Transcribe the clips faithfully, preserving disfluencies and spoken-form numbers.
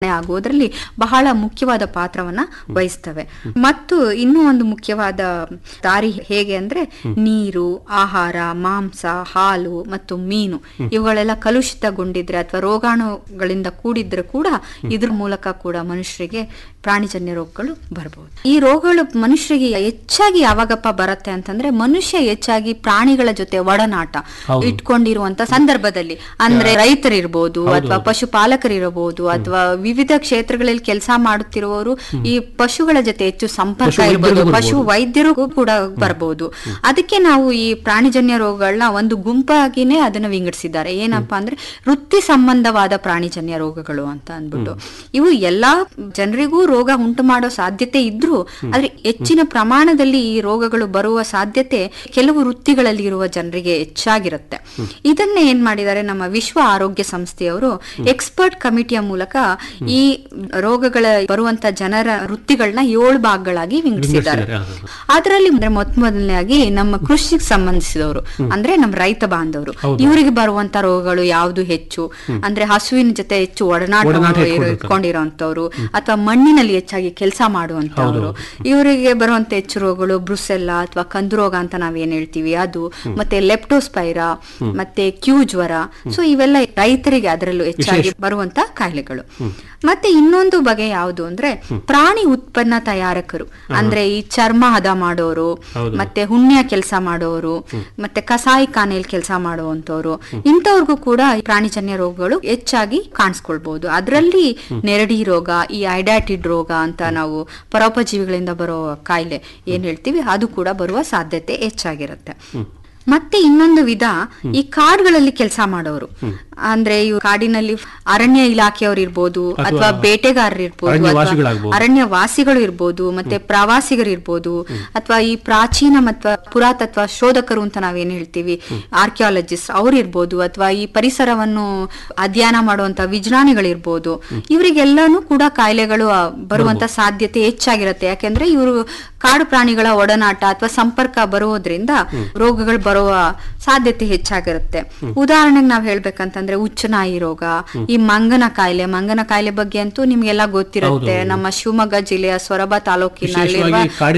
ನಿರ್ವಹಣೆ ಆಗುವುದರಲ್ಲಿ ಬಹಳ ಮುಖ್ಯವಾದ ಪಾತ್ರವನ್ನ ವಹಿಸ್ತವೆ. ಮತ್ತು ಇನ್ನೂ ಒಂದು ಮುಖ್ಯವಾದ ದಾರಿ ಹೇಗೆ ಅಂದ್ರೆ ನೀರು, ಆಹಾರ, ಮಾಂಸ, ಹಾಲು ಮತ್ತು ಮೀನು ಇವುಗಳೆಲ್ಲ ಕಲುಷಿತಗೊಂಡಿದ್ರೆ ಅಥವಾ ರೋಗಾಣುಗಳಿಂದ ಕೂಡಿದ್ರೆ ಕೂಡ ಇದ್ರ ಮೂಲಕ ಕೂಡ ಮನುಷ್ಯರಿಗೆ ಪ್ರಾಣಿಜನ್ಯ ರೋಗಗಳು ಬರಬಹುದು. ಈ ರೋಗಗಳು ಮನುಷ್ಯರಿಗೆ ಹೆಚ್ಚಾಗಿ ಯಾವಾಗಪ್ಪ ಬರುತ್ತೆ ಅಂತಂದ್ರೆ ಮನುಷ್ಯ ಹೆಚ್ಚಾಗಿ ಪ್ರಾಣಿಗಳ ಜೊತೆ ಒಡನಾಟ ಇಟ್ಕೊಂಡಿರುವಂತ ಸಂದರ್ಭದಲ್ಲಿ, ಅಂದ್ರೆ ರೈತರಿರ್ಬೋದು ಅಥವಾ ಪಶುಪಾಲಕರಿರಬಹುದು ಅಥವಾ ವಿವಿಧ ಕ್ಷೇತ್ರಗಳಲ್ಲಿ ಕೆಲಸ ಮಾಡುತ್ತಿರುವವರು ಈ ಪಶುಗಳ ಜೊತೆ ಹೆಚ್ಚು ಸಂಪರ್ಕ ಇರಬಹುದು, ಪಶು ವೈದ್ಯರು ಕೂಡ ಬರಬಹುದು. ಅದಕ್ಕೆ ನಾವು ಈ ಪ್ರಾಣಿಜನ್ಯ ರೋಗಗಳನ್ನ ಒಂದು ಗುಂಪಾಗಿನೇ ಅದನ್ನ ವಿಂಗಡಿಸಿದ್ದಾರೆ. ಏನಪ್ಪಾ ಅಂದ್ರೆ ವೃತ್ತಿ ಸಂಬಂಧವಾದ ಪ್ರಾಣಿಜನ್ಯ ರೋಗಗಳು ಅಂತ ಅಂದ್ಬಿಟ್ಟು. ಇವು ಎಲ್ಲಾ ಜನರಿಗೂ ರೋಗ ಉಂಟು ಮಾಡೋ ಸಾಧ್ಯತೆ ಇದ್ರೂ ಆದ್ರೆ ಹೆಚ್ಚಿನ ಪ್ರಮಾಣದಲ್ಲಿ ಈ ರೋಗಗಳು ಬರುವ ಸಾಧ್ಯತೆ ಕೆಲವು ವೃತ್ತಿಗಳಲ್ಲಿ ಇರುವ ಜನರಿಗೆ ಹೆಚ್ಚಾಗಿರುತ್ತೆ. ಇದನ್ನೇ ಏನ್ ಮಾಡಿದ್ದಾರೆ, ನಮ್ಮ ವಿಶ್ವ ಆರೋಗ್ಯ ಸಂಸ್ಥೆಯವರು ಎಕ್ಸ್ಪರ್ಟ್ ಕಮಿಟಿಯ ಮೂಲಕ ಈ ರೋಗಗಳ ಬರುವಂತ ಜನರ ವೃತ್ತಿಗಳನ್ನ ಏಳು ಭಾಗಗಳಾಗಿ ವಿಂಗಡಿಸಿದ್ದಾರೆ. ಅದರಲ್ಲಿ ಮೊತ್ತ ಮೊದಲನೇದಾಗಿ ನಮ್ಮ ಕೃಷಿಗೆ ಸಂಬಂಧಿಸಿದವರು ಅಂದ್ರೆ ನಮ್ಮ ರೈತ ಬಾಂಧವರು, ಇವರಿಗೆ ಬರುವಂತ ರೋಗಗಳು ಯಾವ್ದು ಹೆಚ್ಚು ಅಂದ್ರೆ ಹಸುವಿನ ಜೊತೆ ಹೆಚ್ಚು ಒಡನಾಟ ಇಟ್ಕೊಂಡಿರೋಂಥವ್ರು ಅಥವಾ ಮಣ್ಣಿನಲ್ಲಿ ಹೆಚ್ಚಾಗಿ ಕೆಲಸ ಮಾಡುವಂತವ್ರು, ಇವರಿಗೆ ಬರುವಂತ ಹೆಚ್ಚು ರೋಗಗಳು ಬ್ರುಸೆಲ್ಲಾ ಅಥವಾ ಕಂದು ರೋಗ ಅಂತ ನಾವೇನ್ ಹೇಳ್ತೀವಿ ಅದು, ಮತ್ತೆ ಲೆಪ್ಟೋಸ್ಪೈರಾ, ಮತ್ತೆ ಕ್ಯೂ ಜ್ವರ. ಸೊ ಇವೆಲ್ಲ ರೈತರಿಗೆ ಅದರಲ್ಲೂ ಹೆಚ್ಚಾಗಿ ಬರುವಂತ ಕಾಯಿಲೆಗಳು. ಮತ್ತೆ ಇನ್ನೊಂದು ಬಗೆ ಯಾವುದು ಅಂದ್ರೆ ಪ್ರಾಣಿ ಉತ್ಪನ್ನ ತಯಾರಕರು, ಅಂದ್ರೆ ಈ ಚರ್ಮ ಹದ ಮಾಡೋರು, ಮತ್ತೆ ಹುಣ್ಣಿಯ ಕೆಲಸ ಮಾಡೋರು, ಮತ್ತೆ ಕಸಾಯಿ ಖಾನೆಯಲ್ಲಿ ಕೆಲಸ ಮಾಡುವಂತವ್ರು, ಇಂಥವ್ರಿಗೂ ಕೂಡ ಪ್ರಾಣಿಜನ್ಯ ರೋಗಗಳು ಹೆಚ್ಚಾಗಿ ಕಾಣಿಸ್ಕೊಳ್ಬಹುದು. ಅದರಲ್ಲಿ ನೆರಡಿ ರೋಗ, ಈ ಐಡಾಟಿಡ್ ರೋಗ ಅಂತ ನಾವು ಪರೋಪಜೀವಿಗಳಿಂದ ಬರೋ ಕಾಯಿಲೆ ಏನ್ ಹೇಳ್ತೀವಿ ಅದು ಕೂಡ ಬರುವ ಸಾಧ್ಯತೆ ಹೆಚ್ಚಾಗಿರುತ್ತೆ. ಮತ್ತೆ ಇನ್ನೊಂದು ವಿಧ ಈ ಕಾಡುಗಳಲ್ಲಿ ಕೆಲಸ ಮಾಡೋರು, ಅಂದ್ರೆ ಇವ್ ಕಾಡಿನಲ್ಲಿ ಅರಣ್ಯ ಇಲಾಖೆಯವರು ಇರ್ಬೋದು ಅಥವಾ ಬೇಟೆಗಾರರು ಇರ್ಬೋದು ಅಥವಾ ಅರಣ್ಯ ವಾಸಿಗಳು ಇರ್ಬೋದು, ಮತ್ತೆ ಪ್ರವಾಸಿಗರು ಇರ್ಬೋದು, ಅಥವಾ ಈ ಪ್ರಾಚೀನ ಮತ್ತು ಪುರಾತತ್ವ ಶೋಧಕರು ಅಂತ ನಾವೇನ್ ಹೇಳ್ತೀವಿ ಆರ್ಕಿಯಾಲಜಿಸ್ಟ್ ಅವ್ರು ಇರ್ಬೋದು, ಅಥವಾ ಈ ಪರಿಸರವನ್ನು ಅಧ್ಯಯನ ಮಾಡುವಂತ ವಿಜ್ಞಾನಿಗಳಿರ್ಬೋದು. ಇವರಿಗೆಲ್ಲಾನು ಕೂಡ ಕಾಯಿಲೆಗಳು ಬರುವಂತ ಸಾಧ್ಯತೆ ಹೆಚ್ಚಾಗಿರುತ್ತೆ. ಯಾಕೆಂದ್ರೆ ಇವರು ಕಾಡು ಪ್ರಾಣಿಗಳ ಒಡನಾಟ ಅಥವಾ ಸಂಪರ್ಕ ಬರುವುದರಿಂದ ರೋಗಗಳು ಬರುವ ಸಾಧ್ಯತೆ ಹೆಚ್ಚಾಗಿರುತ್ತೆ. ಉದಾಹರಣೆಗೆ ನಾವ್ ಹೇಳ್ಬೇಕಂತಂದ್ರೆ ಹುಚ್ಚುನಾಯಿ ರೋಗ, ಈ ಮಂಗನ ಕಾಯಿಲೆ. ಮಂಗನ ಕಾಯಿಲೆ ಬಗ್ಗೆ ಅಂತೂ ನಿಮ್ಗೆಲ್ಲ ಗೊತ್ತಿರುತ್ತೆ. ನಮ್ಮ ಶಿವಮೊಗ್ಗ ಜಿಲ್ಲೆಯ ಸೊರಬ ತಾಲೂಕಿನಲ್ಲಿರುವ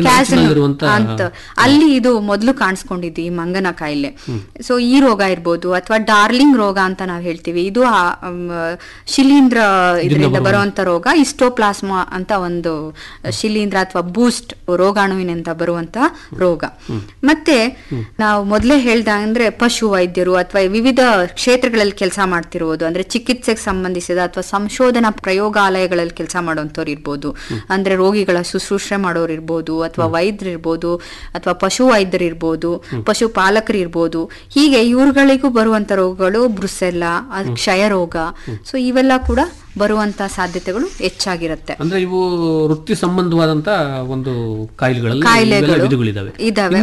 ಅಂತ ಅಲ್ಲಿ ಇದು ಮೊದಲು ಕಾಣಿಸ್ಕೊಂಡಿದ್ದು ಈ ಮಂಗನ ಕಾಯಿಲೆ. ಸೊ ಈ ರೋಗ ಇರ್ಬೋದು, ಅಥವಾ ಡಾರ್ಲಿಂಗ್ ರೋಗ ಅಂತ ನಾವ್ ಹೇಳ್ತೀವಿ, ಇದು ಶಿಲೀಂಧ್ರ ಇದರಿಂದ ಬರುವಂತ ರೋಗ. ಇಸ್ಟೋಪ್ಲಾಸ್ಮಾ ಅಂತ ಒಂದು ಶಿಲೀಂಧ್ರ ಅಥವಾ ಬೂಸ್ಟ್ ರೋಗಾಣುವಿನಿಂದ ಬರುವಂತ ರೋಗ. ಮತ್ತೆ ನಾವು ಮೊದಲೇ ಹೇಳ್ದ ಅಂದ್ರೆ ಪಶು ವೈದ್ಯರು ಅಥವಾ ವಿವಿಧ ಕ್ಷೇತ್ರಗಳಲ್ಲಿ ಕೆಲಸ ಮಾಡ್ತಿರುವುದು, ಅಂದ್ರೆ ಚಿಕಿತ್ಸೆಗೆ ಸಂಬಂಧಿಸಿದ ಅಥವಾ ಸಂಶೋಧನಾ ಪ್ರಯೋಗಾಲಯಗಳಲ್ಲಿ ಕೆಲಸ ಮಾಡುವಂತವ್ರು ಇರ್ಬೋದು, ಅಂದ್ರೆ ರೋಗಿಗಳ ಶುಶ್ರೂಷೆ ಮಾಡೋರು ಇರ್ಬೋದು, ಅಥವಾ ವೈದ್ಯರು ಇರ್ಬೋದು, ಅಥವಾ ಪಶು ವೈದ್ಯರು ಇರ್ಬೋದು, ಪಶು ಪಾಲಕರು ಇರ್ಬೋದು. ಹೀಗೆ ಇವ್ರುಗಳಿಗೂ ಬರುವಂತ ರೋಗಗಳು ಬ್ರುಸೆಲ್ಲಾ, ಕ್ಷಯ ರೋಗ. ಸೊ ಇವೆಲ್ಲ ಕೂಡ ಬರುವಂತ ಸಾಧ್ಯತೆಗಳು ಹೆಚ್ಚಾಗಿರುತ್ತೆ. ಅಂದ್ರೆ ಇವು ವೃತ್ತಿ ಸಂಬಂಧವಾದಂತ ಒಂದು ಕಾಯಿಲೆಗಳಲ್ಲಿ ಇದಾವೆ.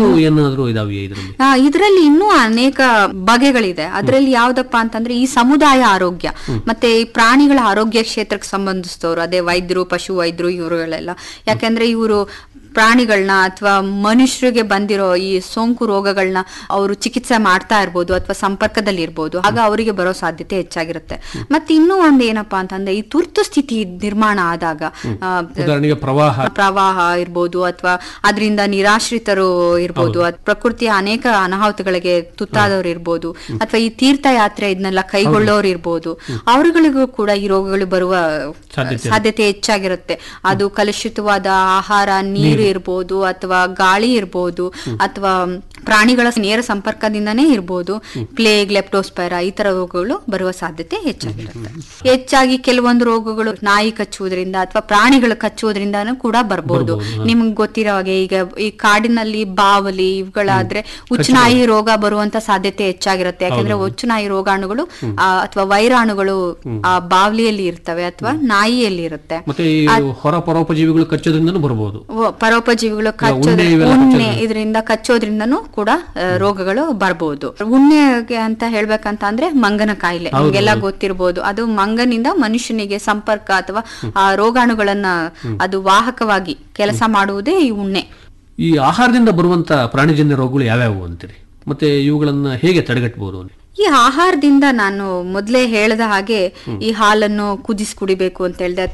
ಇದರಲ್ಲಿ ಇನ್ನೂ ಅನೇಕ ಬಗೆಗಳಿದೆ. ಅದರಲ್ಲಿ ಯಾವ್ದಪ್ಪ ಅಂತಂದ್ರೆ ಈ ಸಮುದಾಯ ಆರೋಗ್ಯ ಮತ್ತೆ ಈ ಪ್ರಾಣಿಗಳ ಆರೋಗ್ಯ ಕ್ಷೇತ್ರಕ್ಕೆ ಸಂಬಂಧಿಸಿದವರು, ಅದೇ ವೈದ್ಯರು, ಪಶು ವೈದ್ಯರು, ಇವರುಗಳೆಲ್ಲ. ಯಾಕಂದ್ರೆ ಇವರು ಪ್ರಾಣಿಗಳನ್ನ ಅಥವಾ ಮನುಷ್ಯರಿಗೆ ಬಂದಿರೋ ಈ ಸೋಂಕು ರೋಗಗಳನ್ನ ಅವರು ಚಿಕಿತ್ಸೆ ಮಾಡ್ತಾ ಇರ್ಬೋದು ಅಥವಾ ಸಂಪರ್ಕದಲ್ಲಿ ಇರ್ಬೋದು, ಆಗ ಅವರಿಗೆ ಬರೋ ಸಾಧ್ಯತೆ ಹೆಚ್ಚಾಗಿರುತ್ತೆ. ಮತ್ತೆ ಇನ್ನೂ ಒಂದ್ ಏನಪ್ಪಾ ಅಂತಂದ್ರೆ ಈ ತುರ್ತು ಸ್ಥಿತಿ ನಿರ್ಮಾಣ ಆದಾಗ ಪ್ರವಾಹ ಪ್ರವಾಹ ಇರ್ಬೋದು, ಅಥವಾ ಅದರಿಂದ ನಿರಾಶ್ರಿತರು ಇರ್ಬೋದು, ಪ್ರಕೃತಿಯ ಅನೇಕ ಅನಾಹುತಗಳಿಗೆ ತುತ್ತಾದವ್ರು ಇರ್ಬೋದು, ಅಥವಾ ಈ ತೀರ್ಥಯಾತ್ರೆ ಇದನ್ನೆಲ್ಲ ಕೈಗೊಳ್ಳೋರು ಇರ್ಬೋದು, ಅವರುಗಳಿಗೂ ಕೂಡ ಈ ರೋಗಗಳು ಬರುವ ಸಾಧ್ಯತೆ ಹೆಚ್ಚಾಗಿರುತ್ತೆ. ಅದು ಕಲುಷಿತವಾದ ಆಹಾರ, ನೀರು ಇರ್ಬೋದು, ಅಥವಾ ಗಾಳಿ ಇರ್ಬೋದು, ಅಥವಾ ಪ್ರಾಣಿಗಳ ನೇರ ಸಂಪರ್ಕದಿಂದನೇ ಇರ್ಬೋದು. ಪ್ಲೇಗ್, ಲೆಪ್ಟೋಸ್ಪೈರಾ ಈ ತರ ರೋಗಗಳು ಬರುವ ಸಾಧ್ಯತೆ ಹೆಚ್ಚಾಗಿರುತ್ತೆ. ಹೆಚ್ಚಾಗಿ ಕೆಲವೊಂದು ರೋಗಗಳು ನಾಯಿ ಕಚ್ಚುವುದರಿಂದ ಅಥವಾ ಪ್ರಾಣಿಗಳು ಕಚ್ಚುವುದರಿಂದಾನು ಕೂಡ ಬರ್ಬೋದು. ನಿಮ್ಗೆ ಗೊತ್ತಿರೋ ಹಾಗೆ ಈಗ ಈ ಕಾಡಿನಲ್ಲಿ ಬಾವಲಿ ಇವುಗಳಾದ್ರೆ ಹುಚ್ಚುನಾಯಿ ರೋಗ ಬರುವಂತ ಸಾಧ್ಯತೆ ಹೆಚ್ಚಾಗಿರುತ್ತೆ. ಯಾಕಂದ್ರೆ ಹುಚ್ಚುನಾಯಿ ರೋಗಾಣುಗಳು ಅಥವಾ ವೈರಾಣುಗಳು ಆ ಬಾವಲಿಯಲ್ಲಿ ಇರ್ತವೆ ಅಥವಾ ನಾಯಿಯಲ್ಲಿ ಇರುತ್ತೆ. ಪರೋಪಜೀವಿಗಳು ಕಚ್ಚೋದ್ರಿಂದನೂ ಬರಬಹುದು. ಪರೋಪಜೀವಿಗಳು ಕಚ್ಚೋದ್ರ ಉಣ್ಣೆ ಇದರಿಂದ ಕಚ್ಚೋದ್ರಿಂದನೂ ಕೂಡ ರೋಗಗಳು ಬರಬಹುದು. ಉಣ್ಣೆ ಅಂತ ಹೇಳ್ಬೇಕಂತ ಅಂದ್ರೆ ಮಂಗನ ಕಾಯಿಲೆ ನಿಮ್ಗೆಲ್ಲ ಗೊತ್ತಿರಬಹುದು. ಅದು ಮಂಗನಿಂದ ಮನುಷ್ಯನಿಗೆ ಸಂಪರ್ಕ ಅಥವಾ ಆ ರೋಗಾಣುಗಳನ್ನ ಅದು ವಾಹಕವಾಗಿ ಕೆಲಸ ಮಾಡುವುದೇ ಈ ಉಣ್ಣೆ. ಈ ಆಹಾರದಿಂದ ಬರುವಂತ ಪ್ರಾಣಿಜನ್ಯ ರೋಗಗಳು ಯಾವ್ಯಾವು ಅಂತೀರಿ? ಮತ್ತೆ ಇವುಗಳನ್ನ ಹೇಗೆ ತಡೆಗಟ್ಟಬಹುದು? ಈ ಆಹಾರದಿಂದ ನಾನು ಮೊದಲೇ ಹೇಳಿದ ಹಾಗೆ ಈ ಹಾಲನ್ನು ಕುದಿಸಿ ಕುಡಿಬೇಕು ಅಂತ ಹೇಳಿದೆ,